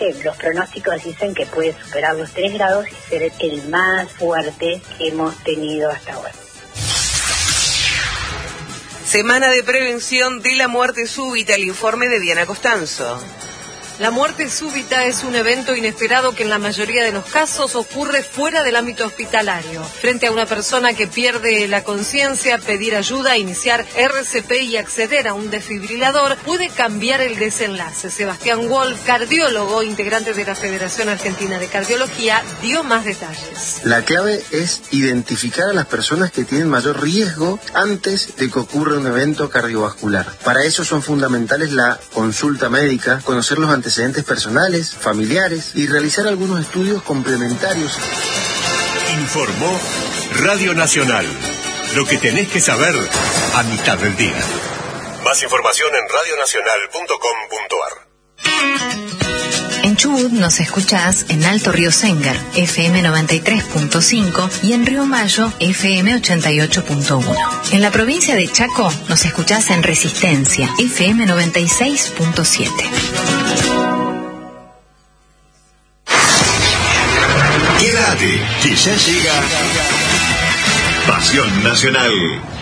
realmente los pronósticos dicen que puede superar los 3 grados y ser el más fuerte que hemos tenido hasta ahora. Semana de prevención de la muerte súbita, el informe de Diana Costanzo. La muerte súbita es un evento inesperado que en la mayoría de los casos ocurre fuera del ámbito hospitalario. Frente a una persona que pierde la conciencia, pedir ayuda, iniciar RCP y acceder a un desfibrilador puede cambiar el desenlace. Sebastián Wolf, cardiólogo, integrante de la Federación Argentina de Cardiología, dio más detalles. La clave es identificar a las personas que tienen mayor riesgo antes de que ocurra un evento cardiovascular. Para eso son fundamentales la consulta médica, conocer los antecedentes personales, familiares y realizar algunos estudios complementarios. Informó Radio Nacional. Lo que tenés que saber a mitad del día. Más información en radionacional.com.ar. En Chubut nos escuchás en Alto Río Sengar, FM 93.5 y en Río Mayo, FM 88.1. En la provincia de Chaco nos escuchás en Resistencia, FM 96.7. Quédate, que ya llega Pasión Nacional.